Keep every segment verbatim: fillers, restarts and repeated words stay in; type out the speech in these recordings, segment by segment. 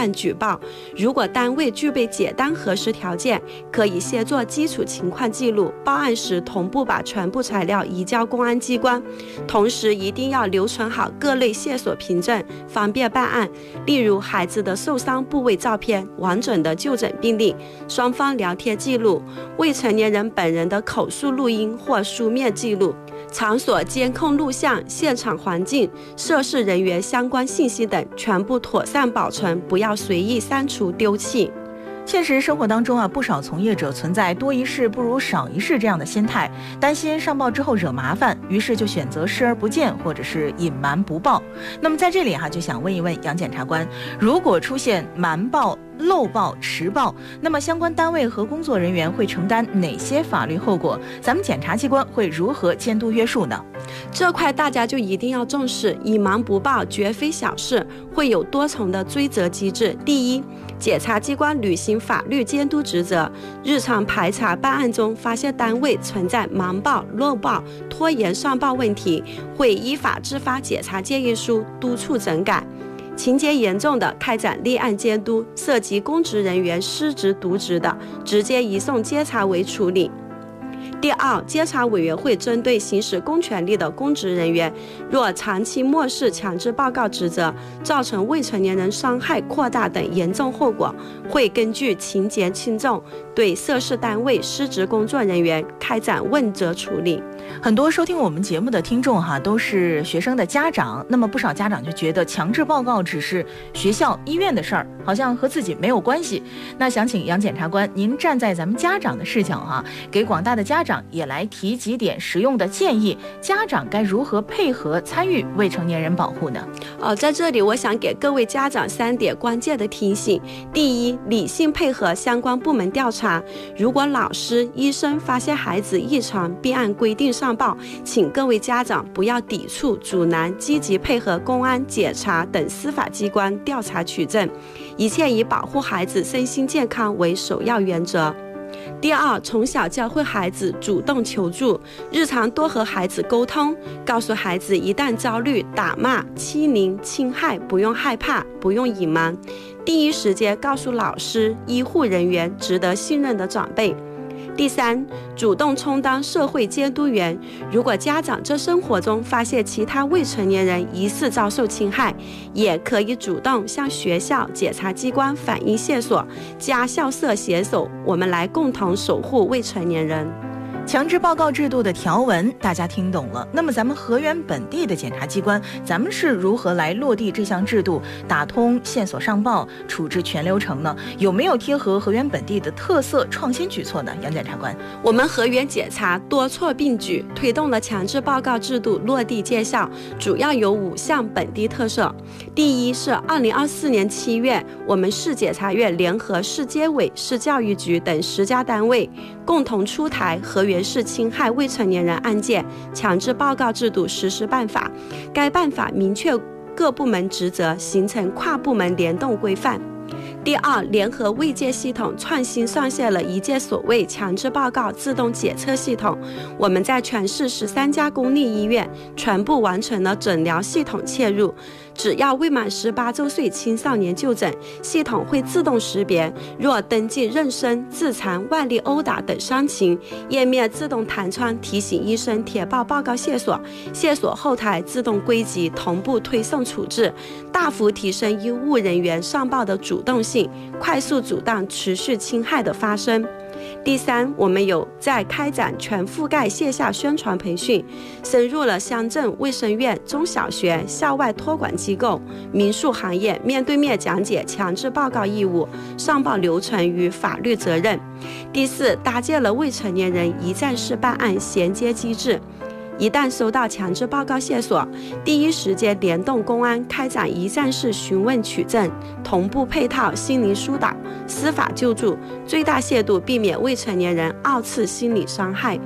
案举报。如果单位具备简单核实条件，可以先做基础情况记录，报案时同步把全部材料移交公安机关。同时一定要留存好各类线索凭证，方便办案。例如孩子的受伤部位照片、完整的就诊病历、双方聊天记录、未成年人本人的口述录音或书面记录、场所监控录像、现场环境、涉事人员相关信息等，全部妥善保存，不要随意删除丢弃。 现实生活当中啊，不少从业者存在多一事不如少一事这样的心态，担心上报之后惹麻烦，于是就选择视而不见，或者是隐瞒不报。那么在这里哈、啊，就想问一问杨检察官，如果出现瞒报、漏报、迟报，那么相关单位和工作人员会承担哪些法律后果？咱们检察机关会如何监督约束呢？ 这块大家就一定要重视，隐瞒不报绝非小事，会有多重的追责机制。第一，检察机关履行法律监督职责，日常排查办案中发现单位存在瞒报、漏报、拖延上报问题，会依法制发检察建议书，督促整改。情节严重的，开展立案监督；涉及公职人员失职渎职的，直接移送监察委处理。第二，监察委员会针对行使公权力的公职人员，若长期漠视强制报告职责，造成未成年人伤害扩大等严重后果，会根据情节轻重，对涉事单位失职工作人员开展问责处理。 很多收听我们节目的听众哈，都是学生的家长，那么不少家长就觉得强制报告只是学校、医院的事儿，好像和自己没有关系。那想请杨检察官，您站在咱们家长的视角哈，给广大的家长也来提几点实用的建议，家长该如何配合参与未成年人保护呢？ 呃，在这里我想给各位家长三点关键的提醒。第一，理性配合相关部门调查，如果老师、医生发现孩子异常，并按规定上报，请各位家长不要抵触、阻拦，积极配合公安、检察等司法机关调查取证，一切以保护孩子身心健康为首要原则。第二，从小教会孩子主动求助，日常多和孩子沟通，告诉孩子一旦焦虑、打骂、欺凌、侵害，不用害怕，不用隐瞒，第一时间告诉老师、医护人员、值得信任的长辈。第三，主动充当社会监督员。如果家长在生活中发现其他未成年人疑似遭受侵害，也可以主动向学校、检察机关反映线索，家校社携手，我们来共同守护未成年人。 强制报告制度的条文大家听懂了，那么咱们河源本地的检察机关，咱们是如何来落地这项制度，打通线索上报、处置全流程呢？有没有贴合河源本地的特色创新举措呢？杨检察官， 我们河源检察多措并举，推动了强制报告制度落地见效，主要有五项本地特色。第一是二零二四年七月，我们市检察院联合市监委、市教育局等十家单位，共同出台河源市侵害未成年人案件强制报告制度实施办法。该办法明确各部门职责，形成跨部门联动规范。第二，联合卫健系统创新上线了一件所谓强制报告自动检测系统，我们在全市十三家公立医院全部完成了诊疗系统切入。只要未满十八周岁青少年就诊，系统会自动识别，若登记妊娠、自残、外力殴打等伤情，页面自动弹窗提醒医生填报报告线索，线索后台自动归集，同步推送处置，大幅提升医务人员上报的主动性，快速阻断持续侵害的发生。第三，我们有在开展全覆盖线下宣传培训，深入了乡镇卫生院、中小学、校外托管机构、民宿行业，面对面讲解强制报告义务、上报流程与法律责任。第四，搭建了未成年人一站式办案衔接机制，一旦收到强制报告线索，第一时间联动公安开展一站式询问取证，同步配套心理疏导、司法救助，最大限度避免未成年人二次心理伤害。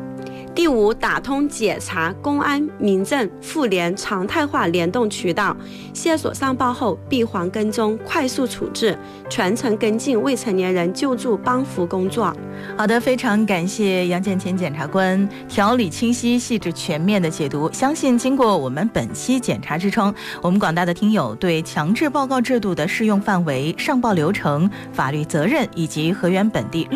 第五，打通检察、公安、民政、妇联常态化联动渠道，线索上报后闭环跟踪，快速处置，全程跟进未成年人救助帮扶工作。 好的，非常感谢杨建前检察官条理清晰、细致全面的解读。相信经过我们本期检察之窗，我们广大的听友对强制报告制度的适用范围、上报流程、法律责任以及河源本地